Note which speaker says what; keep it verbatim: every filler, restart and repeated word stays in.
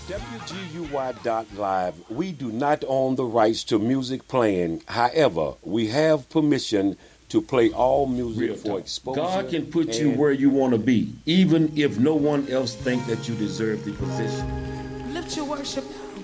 Speaker 1: W G U Y dot live, we do not own the rights to music playing. However, we have permission to play all music
Speaker 2: Real
Speaker 1: for
Speaker 2: talk.
Speaker 1: exposure.
Speaker 2: God can put you
Speaker 1: and-
Speaker 2: where you want to be, even if no one else think that you deserve the position.
Speaker 3: Lift your worship now.